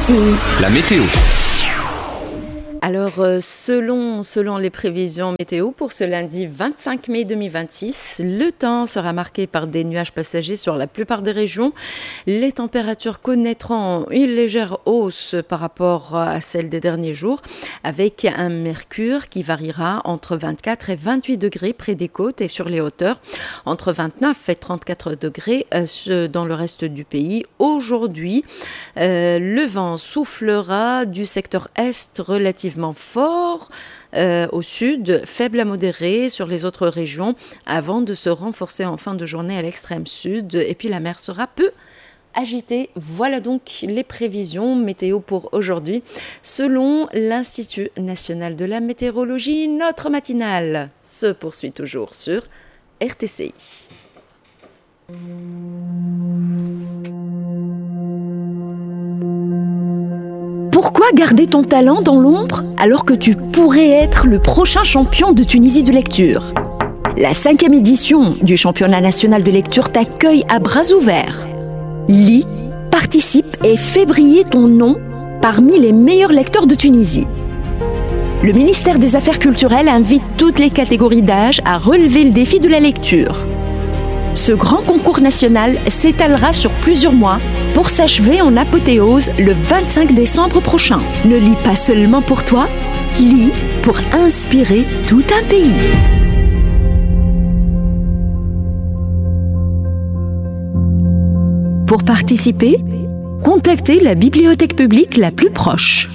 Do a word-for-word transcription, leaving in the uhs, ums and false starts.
C I. La météo. Alors, selon, selon les prévisions météo pour ce lundi vingt-cinq mai deux mille vingt-six, le temps sera marqué par des nuages passagers sur la plupart des régions. Les températures connaîtront une légère hausse par rapport à celles des derniers jours, avec un mercure qui variera entre vingt-quatre et vingt-huit degrés près des côtes et sur les hauteurs, entre vingt-neuf et trente-quatre degrés dans le reste du pays. Aujourd'hui, euh, le vent soufflera du secteur est relativement fort euh, au sud, faible à modéré sur les autres régions, avant de se renforcer en fin de journée à l'extrême sud. Et puis la mer sera peu agitée. Voilà donc les prévisions météo pour aujourd'hui. Selon l'Institut national de la météorologie, notre matinale se poursuit toujours sur R T C I. Pourquoi garder ton talent dans l'ombre alors que tu pourrais être le prochain champion de Tunisie de lecture ? La cinquième édition du championnat national de lecture t'accueille à bras ouverts. Lis, participe et fais briller ton nom parmi les meilleurs lecteurs de Tunisie. Le ministère des Affaires culturelles invite toutes les catégories d'âge à relever le défi de la lecture. Ce grand concours national s'étalera sur plusieurs mois pour s'achever en apothéose le vingt-cinq décembre prochain. Ne lis pas seulement pour toi, lis pour inspirer tout un pays. Pour participer, contactez la bibliothèque publique la plus proche.